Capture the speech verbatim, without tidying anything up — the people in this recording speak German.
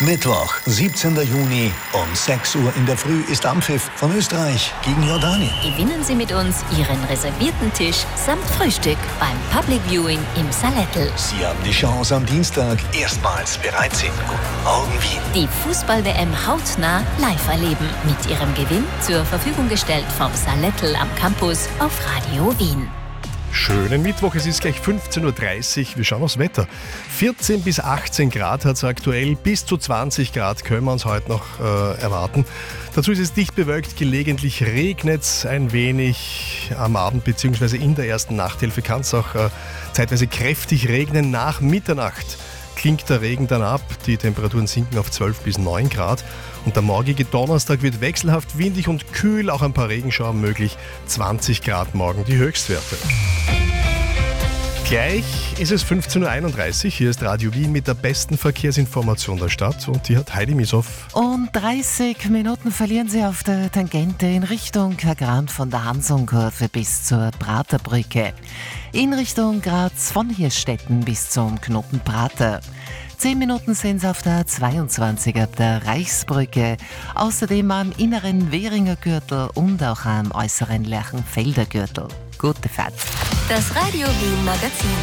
Mittwoch, siebzehnten Juni um sechs Uhr in der Früh ist Anpfiff von Österreich gegen Jordanien. Gewinnen Sie mit uns Ihren reservierten Tisch samt Frühstück beim Public Viewing im Salettl. Sie haben die Chance, am Dienstag erstmals bereits in Guten Morgen Wien die Fußball-W M hautnah live erleben. Mit Ihrem Gewinn zur Verfügung gestellt vom Salettl am Campus auf Radio Wien. Schönen Mittwoch, es ist gleich fünfzehn Uhr dreißig. Wir schauen aufs Wetter. vierzehn bis achtzehn Grad hat es aktuell, bis zu zwanzig Grad können wir uns heute noch äh, erwarten. Dazu ist es dicht bewölkt, gelegentlich regnet es ein wenig am Abend bzw. in der ersten Nachthälfte kann es auch äh, zeitweise kräftig regnen. Nach Mitternacht klingt der Regen dann ab, die Temperaturen sinken auf zwölf bis neun Grad. Und der morgige Donnerstag wird wechselhaft windig und kühl, auch ein paar Regenschauer möglich. zwanzig Grad morgen die Höchstwerte. Gleich ist es fünfzehn Uhr einunddreißig. Hier ist Radio Wien mit der besten Verkehrsinformation der Stadt und die hat Heidi Misow. Und dreißig Minuten verlieren Sie auf der Tangente in Richtung Grant von der Hansonkurve bis zur Praterbrücke. In Richtung Graz von Hirstetten bis zum Knoten Prater. Zehn Minuten sind es auf der A zweiundzwanzig ab der Reichsbrücke, außerdem am inneren Währinger Gürtel und auch am äußeren Lerchenfelder Gürtel. Gute Fahrt. Das Radio Wien Magazin.